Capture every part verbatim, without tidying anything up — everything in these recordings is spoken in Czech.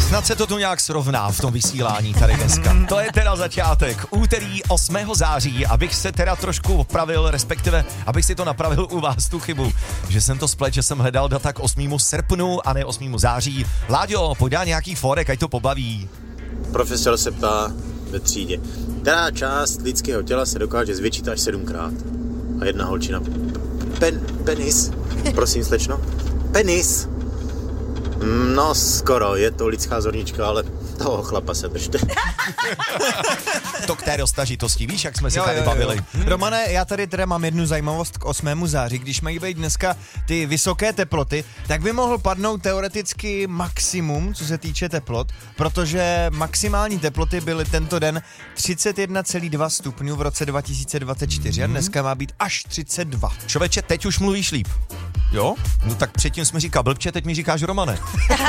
Snad se to tu nějak srovná v tom vysílání tady dneska. To je teda začátek. Úterý osmého září, abych se teda trošku opravil, respektive abych si to napravil u vás tu chybu, že jsem to splet, že jsem hledal data k osmému srpnu a ne osmému září. Láďo, pojď dá nějaký forek, ať to pobaví. Profesor se ptá ve třídě, která část lidského těla se dokáže zvětšit až sedmkrát? A jedna holčina, Pen, penis, prosím slečno, penis. No skoro, je to lidská zornička, ale toho chlapa se držte. To k té dostažitosti, víš, jak jsme se Jo, tady jo, jo. bavili. Hmm. Romane, já tady teda mám jednu zajímavost k osmému září. Když mají být dneska ty vysoké teploty, tak by mohl padnout teoreticky maximum, co se týče teplot, protože maximální teploty byly tento den třicet jedna celá dva stupňů v roce dva tisíce dvacet čtyři hmm. a dneska má být až třicet dva. Člověče, teď už mluvíš líp. Jo? No tak předtím jsme říkal blbče, teď mi říkáš Romane.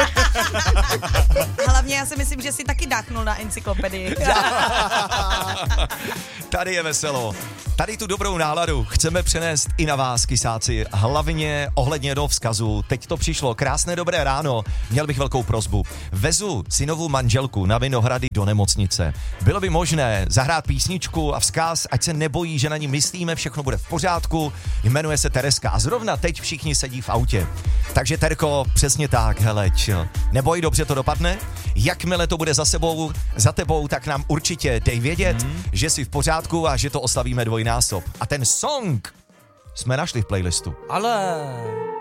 Hlavně já si myslím, že si taky dáchnul na encyklopedii. Tady je veselo. Tady tu dobrou náladu chceme přenést i na vás, kysáci. Hlavně ohledně do vzkazu. Teď to přišlo. Krásné dobré ráno. Měl bych velkou prosbu. Vezu synovu manželku na Vinohrady do nemocnice. Bylo by možné zahrát písničku a vzkaz, ať se nebojí, že na ní myslíme, všechno bude v pořádku. Jmenuje se Tereska a zrovna teď všichni sedí v autě. Takže Terko, přesně tak, heleč. Neboj, dobře to dopadne? Jakmile to bude za sebou, za tebou, tak nám určitě dej vědět, mm. že jsi v pořádku a že to oslavíme dvojnásob. A ten song jsme našli v playlistu. Ale...